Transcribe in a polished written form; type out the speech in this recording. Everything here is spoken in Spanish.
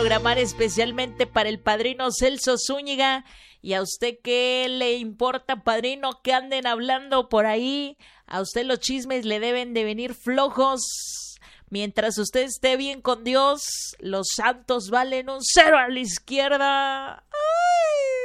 Programar especialmente para el padrino Celso Zúñiga. ¿Y a usted qué le importa, padrino, que anden hablando por ahí? A usted los chismes le deben de venir flojos. Mientras usted esté bien con Dios, los santos valen un cero a la izquierda. ¡Ay!